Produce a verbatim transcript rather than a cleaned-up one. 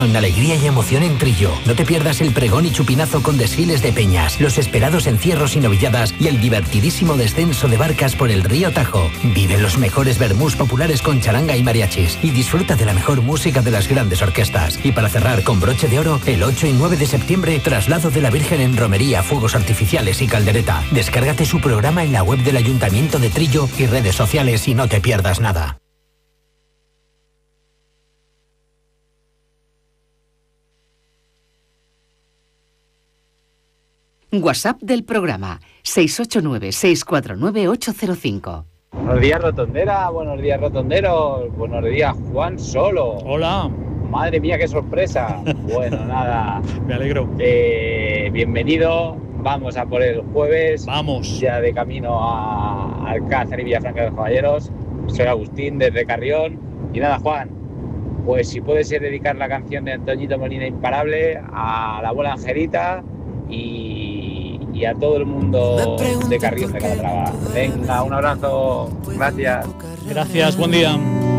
Con alegría y emoción en Trillo. No te pierdas el pregón y chupinazo con desfiles de peñas, los esperados encierros y novilladas y el divertidísimo descenso de barcas por el río Tajo. Vive los mejores vermús populares con charanga y mariachis y disfruta de la mejor música de las grandes orquestas. Y para cerrar con broche de oro, el ocho y nueve de septiembre, traslado de la Virgen en romería, fuegos artificiales y caldereta. Descárgate su programa en la web del Ayuntamiento de Trillo y redes sociales y no te pierdas nada. WhatsApp del programa seis ocho nueve, seis cuatro nueve, ocho cero cinco. Buenos días, Rotondera, buenos días, Rotonderos, buenos días, Juan Solo. Hola. Madre mía, qué sorpresa. Bueno, nada. Me alegro. Eh, bienvenido, vamos a por el jueves. Vamos. Ya de camino a Alcázar y Villafranca de los Caballeros. Soy Agustín desde Carrión. Y nada, Juan, pues si puede ser dedicar la canción de Antoñito Molina Imparable a la abuela Angelita y, y a todo el mundo de Carrión de Calatrava. Venga, un abrazo, gracias. Gracias, buen día.